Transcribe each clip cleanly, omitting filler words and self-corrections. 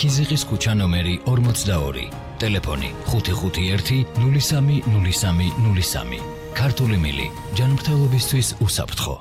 ქიზიყის ქუჩა ნომერი 42, ტელეფონი 551 030303, ქართული მილი, ჯანმრთელობისთვის უსაფრთხო.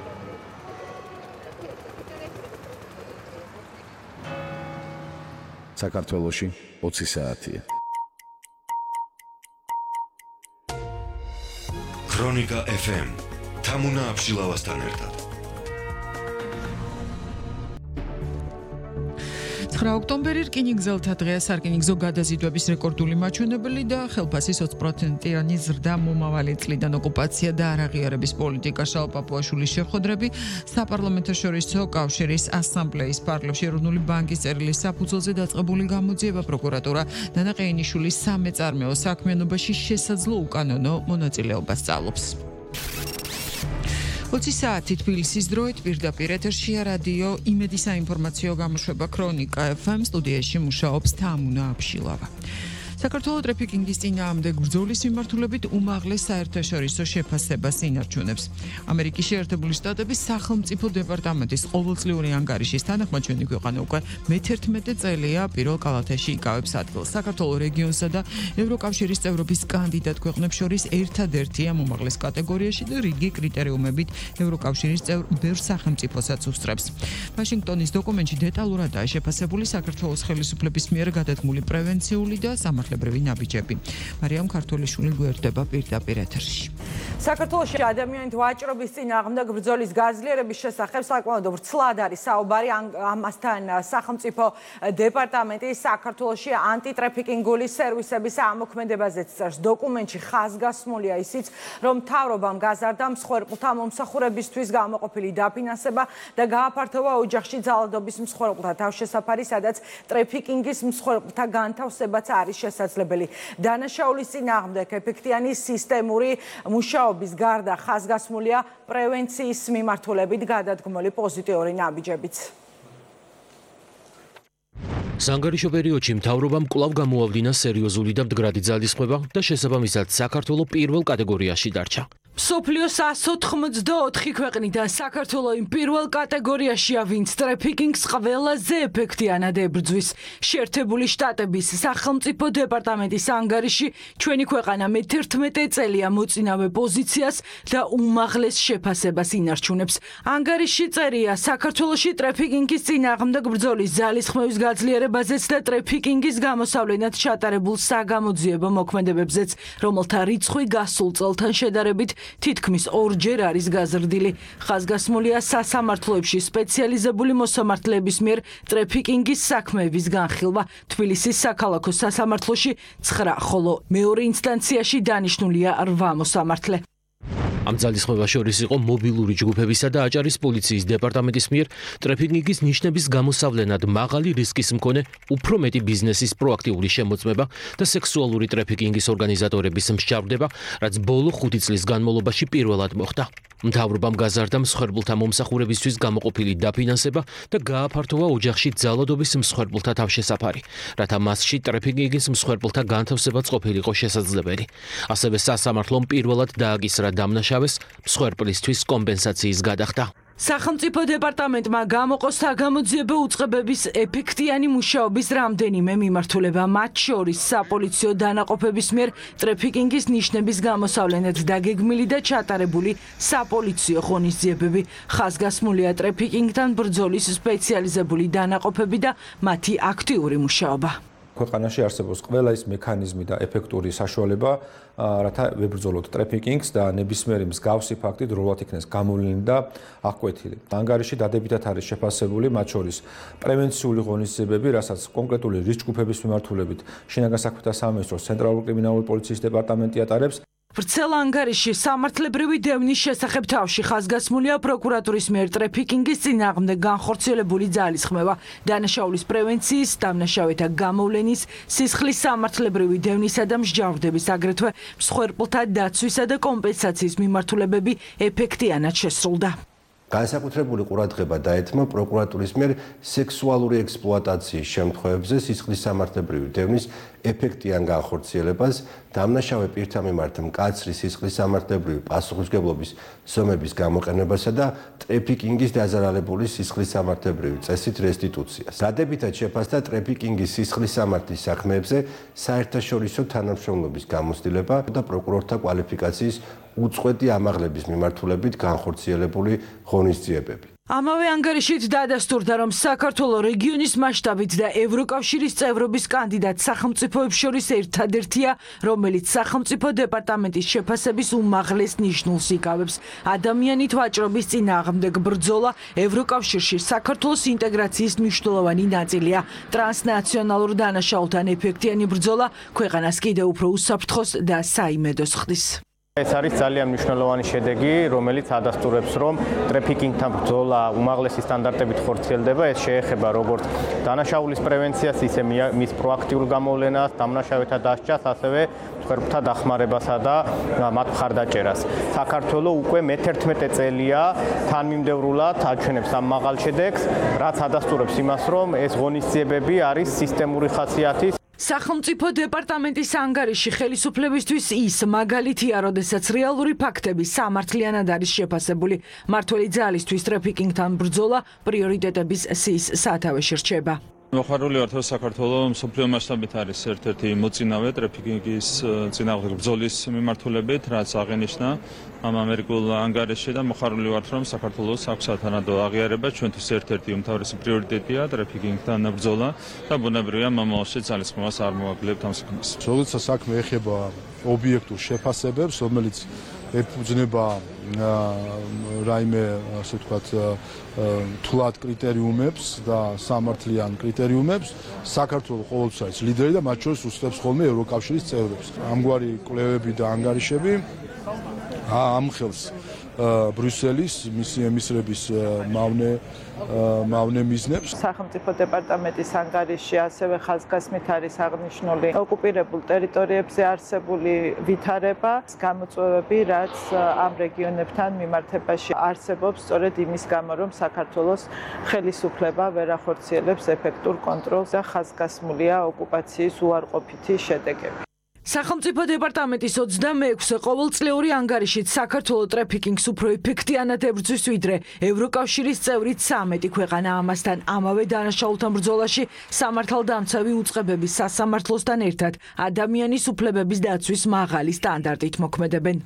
საქართველოში 20 საათია. ქრონიკა FM თამუნა აბშილავასთან ერთად. 9 ოქტომბერი რკინიგზელთა დღეა. სარკინიგზო გადაზიდვების რეკორდული მაჩვენებელი და ხელფასის 20%-იანი ზრდა, მომავალი წლიდან ოკუპაცია და არაღიარების პოლიტიკა, შალ პაპუაშვილის შეხვედრები, საპარლამენტო შორისო კავშირის ასამბლეის ფარგლებში ეროვნული ბანკის წერილის საფუძველზე დაწყებული გამოძიება, პროკურატურა დანაყეინიშვილის სამეწარმეო საქმიანობაში შესაძლო უკანონო მონაწილეობას სწავლობს. 20 საათი თბილისის დროით პირდაპირ ეთერშია რადიო იმედი საინფორმაციო გამოშვება ქრონიკა FM, სტუდიაში მუშაობს თამუნა აბშილავა. საქართველოს ტრაფიკინგის წინააღმდეგ ბრძოლის მიმართულებით უმაღლეს საერთაშორისო შეფასებას ინარჩუნებს. ამერიკის შეერთებული შტატების სახელმწიფო დეპარტამენტის ყოველწლიური ანგარიშის თანახმად ჩვენი ქვეყანა უკვე მე-11 წელია პირველ კალათაში იკავებს ადგილს. საქართველოს რეგიონსა და ევროკავშირის წევრობის კანდიდატ ქვეყნებს შორის ერთადერთია უმაღლეს კატეგორიაში და რიგი კრიტერიუმებით ევროკავშირის წევრ ბევრ სახელმწიფოსაც უსწრებს. ვაშინგტონის დოკუმენტში დეტალურადაა შეფასებული საქართველოს ხელისუფლების მიერ გადადგმული პრევენციული და სამართლებრივი ნაბიჯები. მარიამ ქართოლიშვილი გვერდება პირდაპირ ეთერში. საქართველოში ადამიანთა ვაჭრობის წინააღმდეგ ბრძოლის გაძლიერების შესახებ საკმაოდ ვრცლად არის საუბარი. ამასთან სახელმწიფო დეპარტამენტი საქართველოში ანტიტრაფიკინგული სერვისების ამოქმედებაზე წერს. დოკუმენტში ხაზგასმულია ისიც, რომ მთავრობამ გაზარდა მსხვერპლთა მომსახურებისთვის გამოყოფილი დაფინანსება და გააფართოვა ოჯახში ძალადობის მსხვერპლთა თავშესაფარი, სადაც ტრაფიკინგის მსხვერპლთა განთავსებაც არის შესაძლებელი. დანაშაულის წინააღმდეგ ეფექტიანი სისტემური მუშაობის გარდა ხაზგასმულია პრევენციის მიმართულებით გადადგმული პოზიტიური ნაბიჯებიც. საანგარიშო პერიოდში მთავრობამ კვლავ გამოავლინა სერიოზული და მდგრადი ძალისხმევა და შესაბამისად საქართველოს პირველ კატეგორიაში დარჩა. მსოფლიოს 184 ქვეყნიდან საქართველოს პირველ კატეგორიაშია, ვინც ტრაფიკინგს ყველაზე ეფექტიანად ებრძვის. შეერთებული შტატების სახელმწიფო დეპარტამენტის ანგარიში ჩვენი ქვეყანა მე-11 წელია მოწინავე პოზიციას და უმაღლეს შეფასებას ინარჩუნებს. ანგარიში წერია საქართველოში ტრაფიკინგის წინააღმდეგ ბრძოლის ძალისხმევის გაძლიერებაზეც და ტრაფიკინგის გამოსავლენად ჩატარებულ საგამოძიებო მოქმედებებზეც, რომელთა რიცხვი გასულ წელთან შედარებით თითქმის ორჯერ არის გაზრდილი. ხაზგასმულია სასამართლოებში სპეციალიზებული მოსამართლეების მიერ ტრაფიკინგის საქმეების განხილვა. თბილისის საქალაქო სასამართლოში 9, ხოლო მეორე ინსტანციაში დანიშნულია 8 მოსამართლე. ამ ძალისხმევას შორის იყო მობილური ჯგუფებისა და აჭარის პოლიციის დეპარტამენტის მიერ ტრაფიკინგის ნიშნების გამოსავლენად მაღალი რისკის მქონე უფრო მეტი ბიზნესის პროაქტიული შემოწმება და სექსუალური ტრაფიკინგის ორგანიზატორების მსჯავრდება, რაც ბოლო 5 წლის განმავლობაში პირველად მოხდა. მთავრობამ გაზარდა მსხვერპლთა მომსახურებისთვის გამოყოფილი დაფინანსება და გააფართოვა ოჯახში ძალადობის მსხვერპლთა თავშესაფარი, რათა მასში ტრაფიკინგის მსხვერპლთა განთავსებაც ყოფილიყო შესაძლებელი. ასევე სასამართლომ პირველად დააკისრა დამნაშავეს მსხვერპლისთვის კომპენსაციის გადახდა. სახელმწიფო დეპარტამენტმა გამოყო საგამოძიებო უწყებების ეფექტიანი მუშაობის რამდენიმე მიმართულება, მათ შორის საპოლიციო დანაყოფების მიერ ტრაფიკინგის ნიშნების გამოსავლენად დაგეგმილი და ჩატარებული საპოლიციო ღონისძიებები, ხაზგასმულია ტრაფიკინგთან ბრძოლის სპეციალიზებული დანაყოფები და მათი აქტიური მუშაობა. ქვეყანაში არსებობს ყველა ის მექანიზმი და ეფექტური საშუალება, რათა ვებრძოლოთ ტრაფიკინგს და ნებისმიერი მსგავსი ფაქტი დროულად იქნეს გამოვლენილი და აღკვეთილი. ანგარიში დადებითად არის შეფასებული, მათ შორის პრევენციული ღონისძიებები, რასაც კონკრეტული რისკ ჯგუფების მიმართულებით შინაგან საქმეთა სამინისტროს ცენტრალური კრიმინალური პოლიციის დეპარტამენტი ატარებს. ვრცელ ანგარიში სამართლებრივი დევნის შესახებ თავში ხაზგასმულია პროკურატურის მიერ ტრაფიკინგის წინააღმდეგ განხორციელებული ძალისხმევა, დანაშაულის პრევენციის, დამნაშავეთა გამოვლენის, სისხლის სამართლებრივი დევნისა და მსჯავრდების, აგრეთვე მსხვერპლთა დაცვისა და კომპენსაციის მიმართულებები ეფექტიანად შესრულდა. განსაკუთრებული ყურადღება დაეთმო პროკურატურის მიერ სექსუალური ექსპლუატაციის შემთხვევებზე სისხლის სამართლებრივი დევნის ეფექტიან განხორციელებას, დამნაშავე პირთა მიმართ მკაცრი სისხლის სამართლებრივი პასუხისმგებლობის ზომების გამოყენებასა და ტრეფიკინგის დაზარალებული სისხლის სამართლებრივი წესით რესტიტუციას. დადებითად შეფასდა ტრეფიკინგის სისხლის სამართლის საქმეებზე საერთაშორისო თანამშრომლობის გამოცდილება და პროკურორთა კვალიფიკაციის უწყვეტი ამაღლების მიმართულებით განხორციელებული ღონისძიებები. ამავე ანგარიშით დადასტურდა, რომ საქართველოს რეგიონის მასშტაბით და ევროკავშირის წევრობის კანდიდატ სახელმწიფოებს შორის ერთადერთია, რომელიც სახელმწიფო დეპარტამენტის შეფასების უმაღლეს ნიშნულს იკავებს. ადამიანით ვაჭრობის წინააღმდეგ ბრძოლა ევროკავშირში საქართველოს ინტეგრაციის მნიშვნელოვანი ნაწილია. ტრანსნაციონალურ დანაშაულთან ეფექტიანი ბრძოლა ქვეყანას კიდევ უფრო უსაფრთხოს და საიმედოს ხდის. ეს არის ძალიან მნიშვნელოვანი შედეგი, რომელიც ადასტურებს, რომ ტრეფიკინგთან ბრძოლა უმაღლესი სტანდარტებით ხორციელდება. ეს შეეხება როგორც დანაშაულის პრევენციას, ისე მის პროაქტიულ გამოვლენას, დამნაშავეთა დასჯას, ასევე მსხვერპლთა დახმარებასა და მათ მხარდაჭერას. საქართველოს უკვე მე-11 წელია თანმიმდევრულად აჩვენებს ამ მაღალ შედეგს, რაც ადასტურებს იმას, რომ ეს ღონისძიებები არის სისტემური ხასიათის. სახელმწიფო დეპარტამენტის ანგარიში ხელისუფლებისთვის ის მაგალითია, როდესაც რეალური ფაქტები სამართლიანად არის შეფასებული. მმართველი ძალისთვის ტრეფიკინგთან ბრძოლა პრიორიტეტების სიის სათავეში რჩება. მოხარული ვართ, რომ საქართველოს მსოფლიო მასშტაბით არის ერთ-ერთი მოწინავე ტრეფიკინგის წინააღმდეგ ბრძოლის მიმართულებით, რაც აღინიშნა ამ ამერიკულ ანგარიშში და მოხარული ვართ, რომ საქართველოს აქვს სათანადო აღიარება, ჩვენთვის ერთ-ერთი უმთავრესი პრიორიტეტია ტრეფიკინგთან ბრძოლა და ბუნებრივია მომავალში ძალისხმევას არ მოვაგლებთ ამ საქმეს. როდესაც საქმე ეხება ობიექტურ შეფასებებს, რომელიც ეფუძნება რაიმე, ასე ვთქვათ, თულად კრიტერიუმებს და სამართლიან კრიტერიუმებს, საქართველოს ყოველთვის არის ლიდერი და მათ შორის უსწრებს ხოლმე ევროკავშირის წევრებს. ამგვარი კვლევები და ანგარიშები ამხელს ბრიუსელის მისი ემისრების მავნე მიზნებს. სახელმწიფო დეპარტამენტის ანგარიში ასევე ხაზგასმით არის აღნიშნული ოკუპირებულ ტერიტორიებზე არსებული ვითარება, გამოწვევები, რაც ამ რეგიონებთან მიმართებაში არსებობს, სწორედ იმის გამო, რომ საქართველოს ხელისუფლება ვერ ახორციელებს ეფექტურ კონტროლს და ხაზგასმულია ოკუპაციის უარყოფითი შედეგები. სახელმწიფო დეპარტამენტის 26 ყოველწლიური ანგარიშით საქართველოს ტრეფიკინგს უფრო ეფექტიანად ებრძვის, ვიდრე ევროკავშირის წევრი 13 ქვეყანა. ამასთან ამავე დანაშაულთან ბრძოლაში სამართალდამცავი უწყებების სასამართლოსთან ერთად ადამიანის უფლებების დაცვის მაღალი სტანდარტით მოქმედებენ.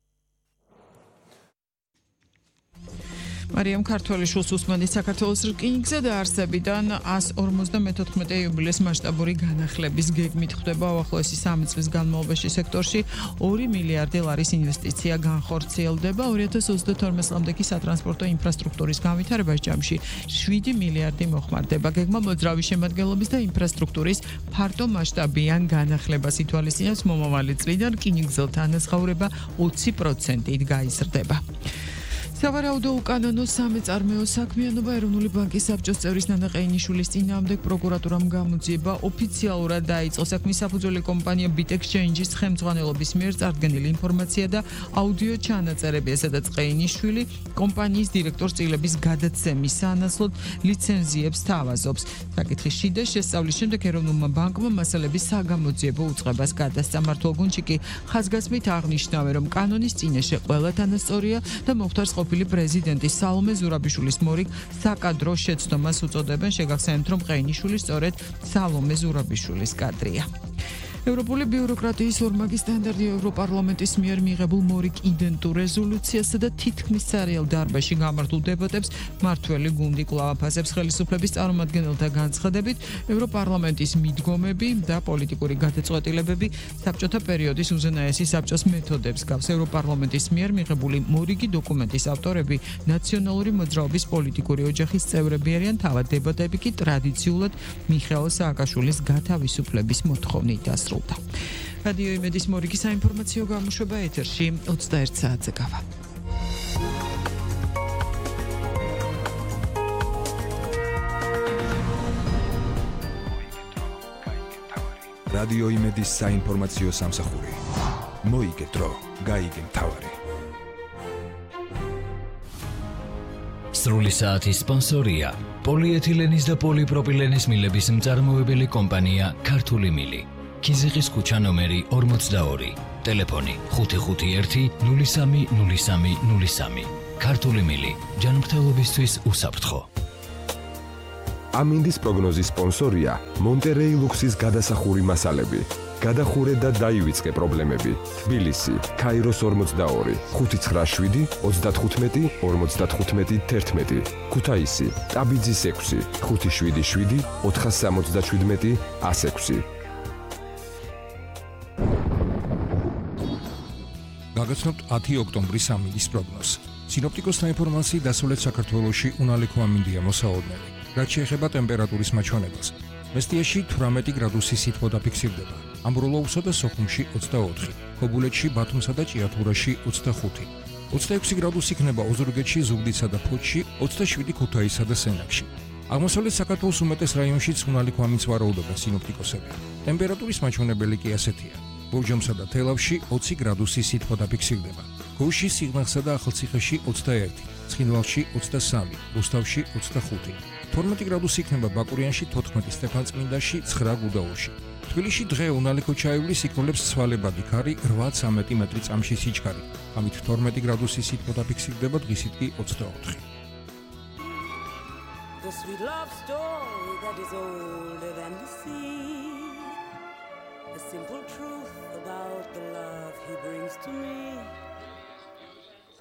მარიამ ქართველიშვილს უსმენთ საქართველოს რკინიგზე და არსებიდან 154 იუბილეს მასშტაბური განახლების გეგმით ხდება უახლოესი 3 წლის განმავლობაში სექტორში 2 მილიარდი ლარის ინვესტიცია განხორციელდება. 2032 წლამდე კი სატრანსპორტო ინფრასტრუქტურის განვითარებას ჯამში 7 მილიარდი მოხმარდება. გეგმა მოძრავი შემადგენლობის და ინფრასტრუქტურის ფართო მასშტაბიან განახლებას ითვალისწინებს. მომავალი წლიდან რკინიგზელთა თანასხაურება 20%-ით გაიზრდება. სავარაუდო უკანონო სამეწარმეო საქმიანობა ეროვნული ბანკის საბჭოს წევრის ნანა ყეინიშვილის წინააღმდეგ პროკურატურამ გამოძიება ოფიციალურად დაიწყო. საქმის საფუძველი კომპანია BitExchange-ის ხელმძღვანელობის მიერ წარდგენილი ინფორმაცია და აუდიო ჩანაწერები, ესადაც ყეინიშვილი კომპანიის დირექტორს წილების გადაცემის სანაცვლოდ ლიცენზიებს თავაზობს. საკითხის შიდა შესწავლის შემდეგ ეროვნულმა ბანკმა მასალების საგამოძიებო უწყებას გადასცა. მმართველ გუნდში კი ხაზგასმით აღნიშნავენ, რომ კანონის წინაშე ყველა თანასწორია და მოხდარს პრეზიდენტის სალომე ზურაბიშვილის მორიგ საკადრო შეცდომას უწოდებენ. შეგახსენებთ, რომ ყეინიშვილი სწორედ სალომე ზურაბიშვილის კადრია. ევროპული ბიუროკრატიის ორმაგი სტანდარტი ევროპარლამენტის მიერ მიღებულ მორიგ იდენტურ რეზოლუციასა და თითქმის სარიელ დარბაზში გამართულ დებატებს მმართველი გუნდი კვლავ აფასებს. ხელისუფლების წარმომადგენელთა განცხადებით, ევროპარლამენტის მიდგომები და პოლიტიკური გადაწყვეტილებები საბჭოთა პერიოდის უზენაესი საბჭოს მეთოდებს გავს. ევროპარლამენტის მიერ მიღებული მორიგი დოკუმენტის ავტორები ნაციონალური მოძრაობის პოლიტიკური ოჯახის წევრები არიან. თავად დებატები კი ტრადიციულად მიხეილ სააკაშვილის გათავისუფლების მოთხოვნით დასრულდა. რადიო იმედის მორიგი საინფორმაციო გამოშვება ეთერში 21 საათზე გავა. რადიო იმედის საინფორმაციო სამსახური. მოიგე დრო, გაიგე მთავარი. სრული საათის სპონსორია პოლიეთილენის და პოლიპროპილენის მილების მწარმოებელი კომპანია ქართული მილი. ქიზიყის ქუჩა ნომერი 42, ტელეფონი 551 030303. ქართული მილი, ჯანმრთელობისთვის უსაფრთხო. ამინდის პროგნოზის სპონსორია მონტერეი ლუქსის გადასახური მასალები. გადახურე და დაივიწყე პრობლემები. თბილისი, ქაიროს 42, 597 35 55 11. ქუთაისი, ტაბიძის 6, 577 477 106. გაგაცნობთ 10 ოქტომბრის ამინდის პროგნოზს. სინოპტიკოსთა ინფორმაციით დასავლეთ საქართველოში უნალიქო ამინდია მოსაოდნელი. რაც შეეხება ტემპერატურის მაჩვენებას. მესტიაში 18 გრადუსი სითბო დაფიქსირდება. ამბროლოუსა და სოხუმში 24, ქობულეთში, ბათუმსა და ჭიათურაში 25. 26 გრადუსი იქნება ოზურგეთში, ზუგდიდსა და ფოთში, 27 ქუთაისსა და სენაკში. აღმოსავლეთ საქართველოს უმეტეს რაიონშიც უნალიქო ამინდს ვარაუდობენ სინოპტიკოსები. ტემპერატურის მაჩვენებელი კი ასეთია. ბორჯომსა და თელავში 20 გრადუსი სითბო დაფიქსირდება. გუშინ სიღნაღსა და ახალციხეში 21, ცხინვალში 23, რუსთავში 25. 12 გრადუსი იქნება ბაკურიანში, 14 სტეფანწმინდაში, 9 გუდაურში. თბილისში დღე უნალიქო ჩაივლის იქნოლებს ცვალებადი ქარი 8-13 მეტრი წამში სიჩქარე. ამით 12 გრადუსი სითბო დაფიქსირდება, დღისით კი 24. The sweet love story that is older than the sea. A simple truth about the love he brings to me.